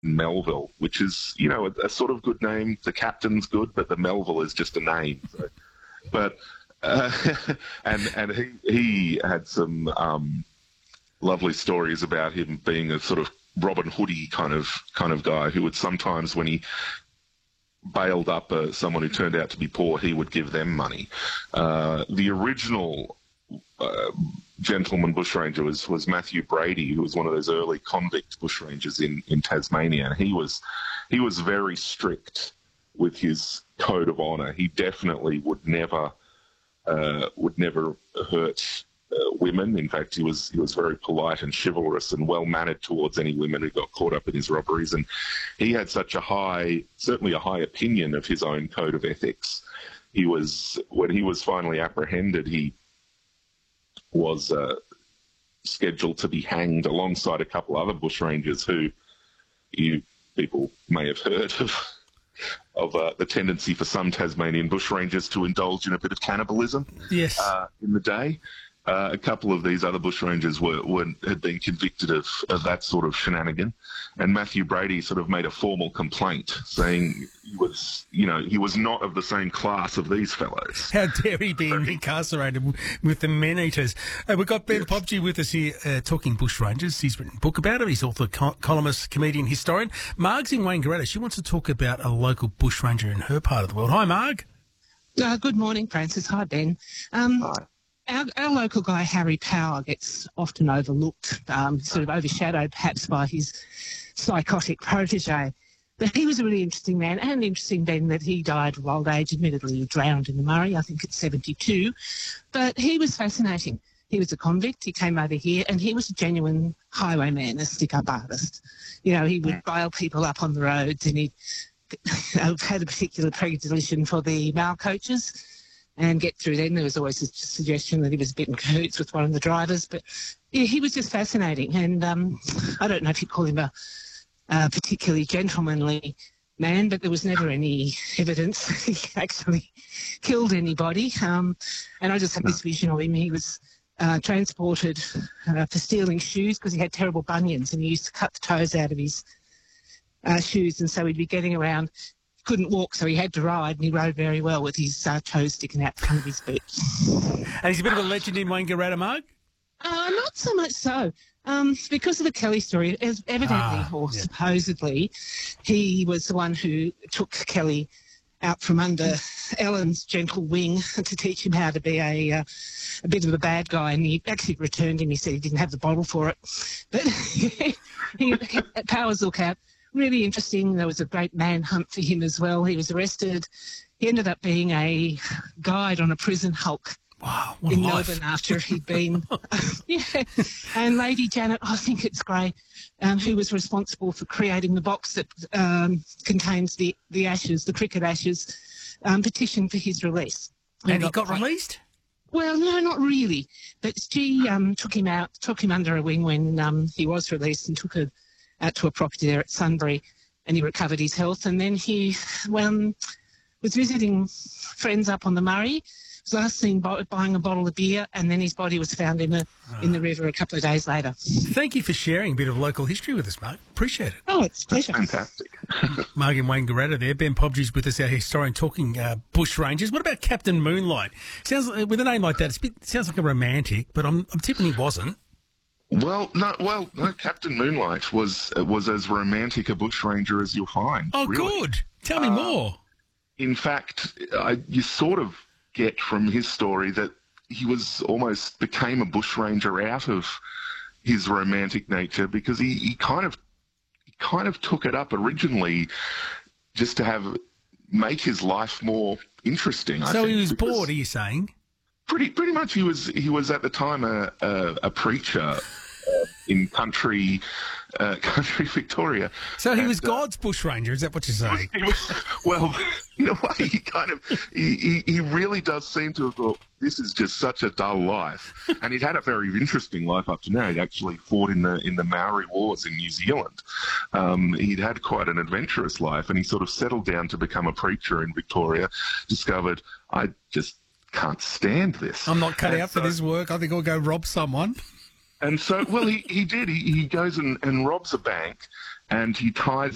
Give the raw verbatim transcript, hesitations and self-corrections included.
Melville, which is, you know, a, a sort of good name. The captain's good, but the Melville is just a name. So. But uh, and and he he had some um, lovely stories about him being a sort of Robin Hood-y kind of kind of guy who would sometimes, when he bailed up uh, someone who turned out to be poor, he would give them money. Uh, the original uh, gentleman bushranger was, was Matthew Brady, who was one of those early convict bushrangers in, in Tasmania. And he was he was very strict with his code of honour. He definitely would never uh, would never hurt uh, women. In fact, he was he was very polite and chivalrous and well mannered towards any women who got caught up in his robberies. And he had such a high, certainly a high opinion of his own code of ethics. He was when he was finally apprehended, he was uh, scheduled to be hanged alongside a couple other bushrangers who you people may have heard of. of uh, the tendency for some Tasmanian bushrangers to indulge in a bit of cannibalism. Yes. Uh, in the day. Uh, a couple of these other bushrangers were, were had been convicted of, of that sort of shenanigan, and Matthew Brady sort of made a formal complaint saying he was, you know, he was not of the same class of these fellows. How dare he be incarcerated with the men-eaters? Uh, we've got Ben yes. Pobji with us here uh, talking bushrangers. He's written a book about it. He's author, co- columnist, comedian, historian. Marg's in Wangaratta. She wants to talk about a local bushranger in her part of the world. Hi, Marg. Uh, good morning, Francis. Hi, Ben. Um, Hi. Our, our local guy, Harry Power, gets often overlooked, um, sort of overshadowed perhaps by his psychotic protege. But he was a really interesting man, and interesting then that he died of old age. Admittedly, he drowned in the Murray, I think at seventy-two. But he was fascinating. He was a convict. He came over here, and he was a genuine highwayman, a stick-up artist. You know, he would bail people up on the roads, and he had a particular predilection for the mail coaches and get through them. There was always a suggestion that he was a bit in cahoots with one of the drivers. But, yeah, he was just fascinating. And um, I don't know if you'd call him a, a particularly gentlemanly man, but there was never any evidence he actually killed anybody. Um, and I just have this vision of him. He was uh, transported uh, for stealing shoes because he had terrible bunions, and he used to cut the toes out of his uh, shoes, and so he'd be getting around. Couldn't walk, so he had to ride, and he rode very well with his uh, toes sticking out the front of his boots. And he's a bit of a legend in Wangaratta, Marg? Uh, not so much so. Um, because of the Kelly story, as evidently ah, or yeah. supposedly, he was the one who took Kelly out from under Ellen's gentle wing to teach him how to be a, uh, a bit of a bad guy, and he actually returned him. He said he didn't have the bottle for it. But he, he, at Powers Lookout, really interesting. There was a great manhunt for him as well. He was arrested. He ended up being a guide on a prison hulk wow, what in a life. Melbourne after he'd been... yeah. And Lady Janet, I think it's Grey, um, who was responsible for creating the box that um, contains the, the ashes, the cricket ashes, um, petitioned for his release. And he got released? Well, no, not really. But she um, took him out, took him under her wing when um, he was released, and took her out to a property there at Sunbury, and he recovered his health. And then he um, was visiting friends up on the Murray. Was last seen bu- buying a bottle of beer, and then his body was found in the oh. in the river a couple of days later. Thank you for sharing a bit of local history with us, Marg. Appreciate it. Oh, it's a pleasure. That's fantastic. Marg in Wangaratta there. Ben Pobji's with us, our historian, talking uh, bushrangers. What about Captain Moonlight? Sounds like, with a name like that, it's a bit, sounds like a romantic, but I'm, I'm tipping he wasn't. Well, no. Well, no. Captain Moonlight was was as romantic a bushranger as you'll find. Oh, really. Good. Tell me uh, more. In fact, I, you sort of get from his story that he was almost became a bushranger out of his romantic nature, because he, he kind of he kind of took it up originally just to have make his life more interesting. So I think, he was because, bored. Are you saying? Pretty, pretty much. He was. He was at the time a a, a preacher uh, in country, uh, country Victoria. So he and, was uh, God's bushranger. Is that what you're saying? He was, well, in a way, he kind of he, he he really does seem to have thought this is just such a dull life, and he'd had a very interesting life up to now. He'd actually fought in the in the Maori Wars in New Zealand. Um, he'd had quite an adventurous life, and he sort of settled down to become a preacher in Victoria. Discovered I just can't stand this. I'm not cut and out for so, this work. I think I'll go rob someone. And so, well, he, he did. He, he goes and, and robs a bank, and he ties